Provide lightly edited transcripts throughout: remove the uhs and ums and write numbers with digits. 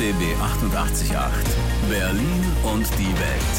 RBB 88.8 Berlin und die Welt.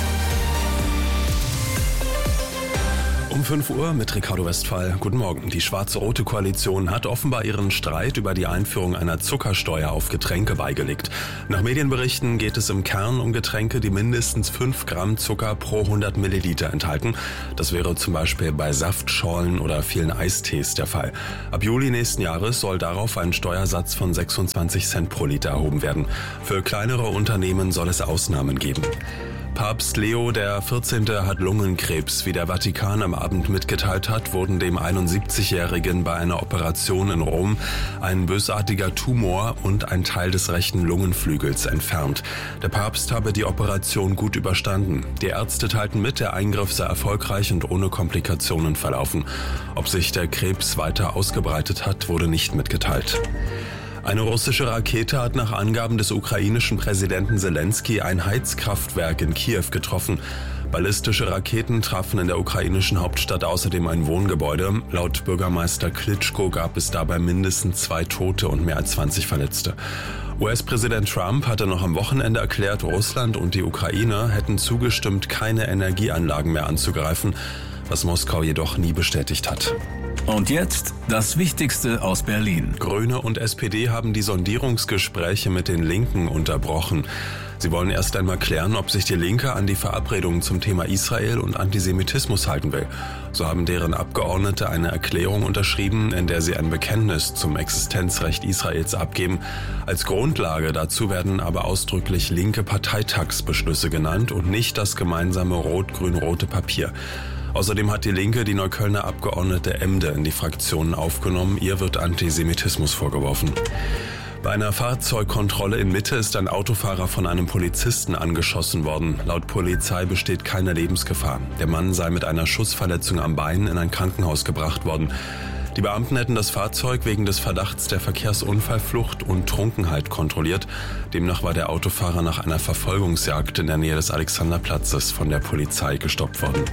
Um 5 Uhr mit Ricardo Westphal. Guten Morgen. Die schwarz-rote Koalition hat offenbar ihren Streit über die Einführung einer Zuckersteuer auf Getränke beigelegt. Nach Medienberichten geht es im Kern um Getränke, die mindestens 5 Gramm Zucker pro 100 Milliliter enthalten. Das wäre zum Beispiel bei Saftschorlen oder vielen Eistees der Fall. Ab Juli nächsten Jahres soll darauf ein Steuersatz von 26 Cent pro Liter erhoben werden. Für kleinere Unternehmen soll es Ausnahmen geben. Papst Leo XIV. Hat Lungenkrebs. Wie der Vatikan am Abend mitgeteilt hat, wurden dem 71-Jährigen bei einer Operation in Rom ein bösartiger Tumor und ein Teil des rechten Lungenflügels entfernt. Der Papst habe die Operation gut überstanden. Die Ärzte teilten mit, der Eingriff sei erfolgreich und ohne Komplikationen verlaufen. Ob sich der Krebs weiter ausgebreitet hat, wurde nicht mitgeteilt. Eine russische Rakete hat nach Angaben des ukrainischen Präsidenten Selenskyj ein Heizkraftwerk in Kiew getroffen. Ballistische Raketen trafen in der ukrainischen Hauptstadt außerdem ein Wohngebäude. Laut Bürgermeister Klitschko gab es dabei mindestens 2 Tote und mehr als 20 Verletzte. US-Präsident Trump hatte noch am Wochenende erklärt, Russland und die Ukraine hätten zugestimmt, keine Energieanlagen mehr anzugreifen, was Moskau jedoch nie bestätigt hat. Und jetzt das Wichtigste aus Berlin. Grüne und SPD haben die Sondierungsgespräche mit den Linken unterbrochen. Sie wollen erst einmal klären, ob sich die Linke an die Verabredungen zum Thema Israel und Antisemitismus halten will. So haben deren Abgeordnete eine Erklärung unterschrieben, in der sie ein Bekenntnis zum Existenzrecht Israels abgeben. Als Grundlage dazu werden aber ausdrücklich linke Parteitagsbeschlüsse genannt und nicht das gemeinsame rot-grün-rote Papier. Außerdem hat die Linke die Neuköllner Abgeordnete Emde in die Fraktionen aufgenommen. Ihr wird Antisemitismus vorgeworfen. Bei einer Fahrzeugkontrolle in Mitte ist ein Autofahrer von einem Polizisten angeschossen worden. Laut Polizei besteht keine Lebensgefahr. Der Mann sei mit einer Schussverletzung am Bein in ein Krankenhaus gebracht worden. Die Beamten hätten das Fahrzeug wegen des Verdachts der Verkehrsunfallflucht und Trunkenheit kontrolliert. Demnach war der Autofahrer nach einer Verfolgungsjagd in der Nähe des Alexanderplatzes von der Polizei gestoppt worden.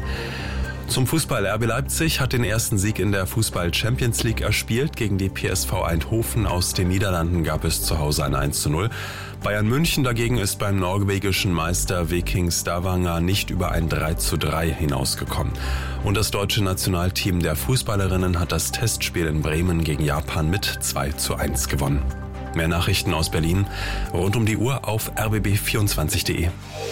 Zum Fußball. RB Leipzig hat den ersten Sieg in der Fußball-Champions League erspielt. Gegen die PSV Eindhoven aus den Niederlanden gab es zu Hause ein 1:0. Bayern München dagegen ist beim norwegischen Meister Viking Stavanger nicht über ein 3:3 hinausgekommen. Und das deutsche Nationalteam der Fußballerinnen hat das Testspiel in Bremen gegen Japan mit 2:1 gewonnen. Mehr Nachrichten aus Berlin rund um die Uhr auf rbb24.de.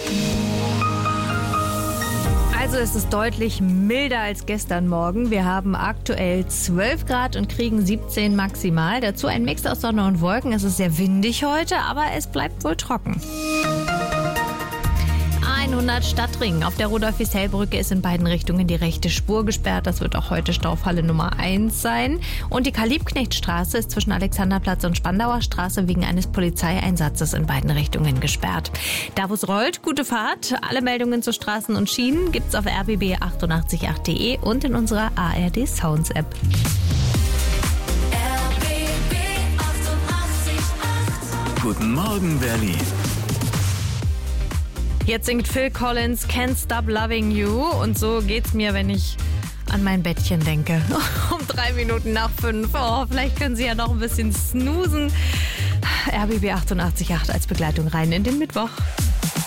Also es ist deutlich milder als gestern Morgen. Wir haben aktuell 12 Grad und kriegen 17 maximal. Dazu ein Mix aus Sonne und Wolken. Es ist sehr windig heute, aber es bleibt wohl trocken. 100 Stadtring. Auf der Rudolf-Wiesel-Brücke ist in beiden Richtungen die rechte Spur gesperrt. Das wird auch heute Staufalle Nummer 1 sein. Und die Karl-Liebknecht-Straße ist zwischen Alexanderplatz und Spandauer Straße wegen eines Polizeieinsatzes in beiden Richtungen gesperrt. Da wo es rollt, gute Fahrt. Alle Meldungen zu Straßen und Schienen gibt's auf rbb888.de und in unserer ARD Sounds App. RBB 88.8 Guten Morgen, Berlin. Jetzt singt Phil Collins Can't Stop Loving You und so geht's mir, wenn ich an mein Bettchen denke. Um 3 Minuten nach 5. Oh, vielleicht können Sie ja noch ein bisschen snoosen. RBB 88.8 als Begleitung rein in den Mittwoch.